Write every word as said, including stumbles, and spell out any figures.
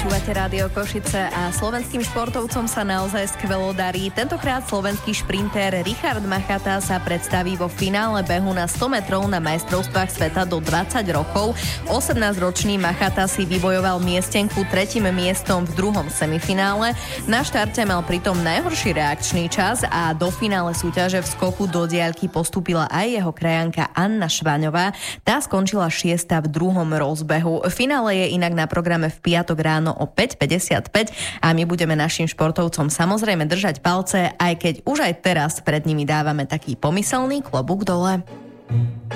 Počúvate Rádio Košice a slovenským športovcom sa naozaj skvelo darí. Tentokrát slovenský šprinter Richard Machata sa predstaví vo finále behu na sto metrov na majstrovstvách sveta do dvadsať rokov. osemnásťročný Machata si vybojoval miestenku tretím miestom v druhom semifinále. Na štarte mal pritom najhorší reakčný čas a do finále súťaže v skoku do diaľky postúpila aj jeho krajanka Anna Švaňová. Tá skončila šiesta v druhom rozbehu. Finále je inak na programe v piatok ráno o päť päťdesiatpäť a my budeme našim športovcom samozrejme držať palce, aj keď už aj teraz pred nimi dávame taký pomyselný klobúk dole.